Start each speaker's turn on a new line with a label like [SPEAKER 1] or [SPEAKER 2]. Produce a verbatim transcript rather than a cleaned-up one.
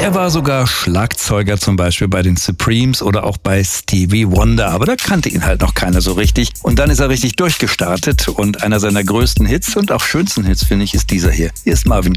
[SPEAKER 1] Er war sogar Schlagzeuger zum Beispiel bei den Supremes oder auch bei Stevie Wonder, aber da kannte ihn halt noch keiner so richtig. Und dann ist er richtig durchgestartet und einer seiner größten Hits und auch schönsten Hits, finde ich, ist dieser hier. Hier ist Marvin